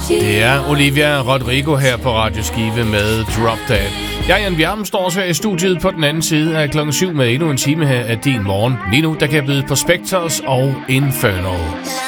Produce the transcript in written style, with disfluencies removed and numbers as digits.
Det er Olivia Rodrigo her på Radio Skive med Drop Dead. Jeg, Jan Bjerm, står også her i studiet på den anden side af klokken 7 med endnu en time her af din morgen. Lige nu, der kan jeg byde på Spectres og Infernal.